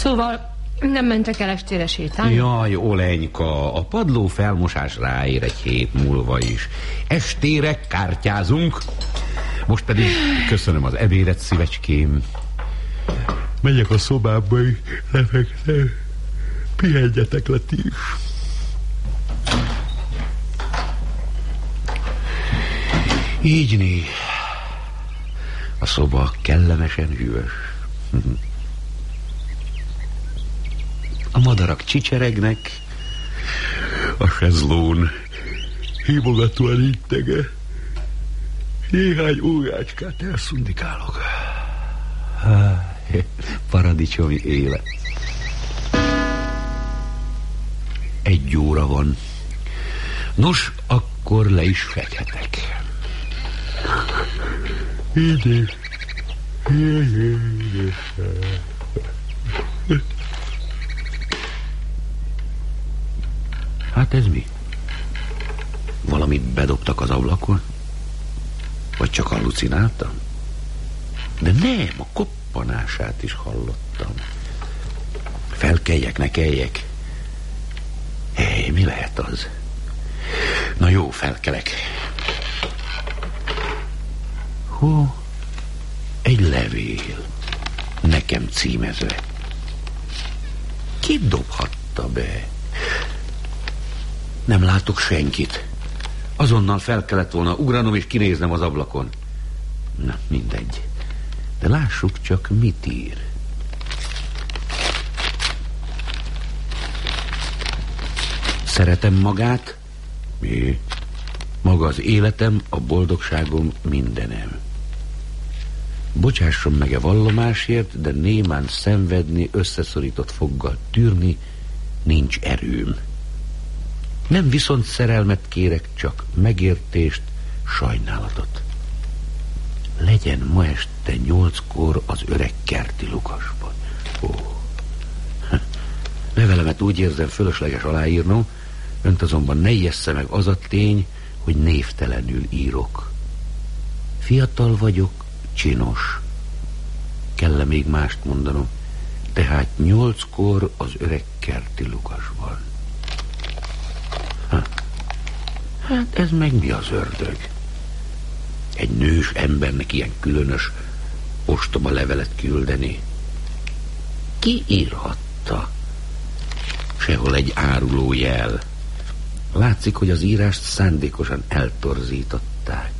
Szóval nem mentek el estére sétálni? Jaj, Olenyka, a padló felmosás ráér egy hét múlva is. Estére kártyázunk. Most pedig köszönöm az ebédet, szívecském. Megyek a szobába, és lefekszem. Pihenjetek le ti is. Így né. A szoba kellemesen hűvös. A madarak csicseregnek, a sezlón hívogatóan intege. Néhány órácskát elszundikálok. Paradicsomi élet. 1 óra van. Nos, akkor le is fekhetek. Hát ez mi? Valamit bedobtak az ablakon? Vagy csak hallucináltam? De nem, a koppanását is hallottam. Felkeljek, ne keljek. Hé, mi lehet az? Na jó, felkelek. Hú, egy levél. Nekem címezve. Ki dobhatta be? Nem látok senkit. Azonnal fel kellett volna ugranom és kinéznem az ablakon. Na, mindegy. De lássuk csak, mit ír. Szeretem magát. Mi? Maga az életem, a boldogságom, mindenem. Bocsásson meg a vallomásért, de némán szenvedni, összeszorított foggal tűrni nincs erőm. Nem viszont szerelmet kérek, csak megértést, sajnálatot. Legyen ma este 8-kor az öreg kerti Lukasban. Levelemet úgy érzem, fölösleges aláírnom, önt azonban ne ijesssze meg az a tény, hogy névtelenül írok. Fiatal vagyok, csinos. Kell-e még mást mondanom? Tehát 8-kor az öreg kerti Lukasban. Hát ez meg mi az ördög? Egy nős embernek ilyen különös, ostoba levelet küldeni. Ki írhatta? Sehol egy áruló jel. Látszik, hogy az írást szándékosan eltorzították.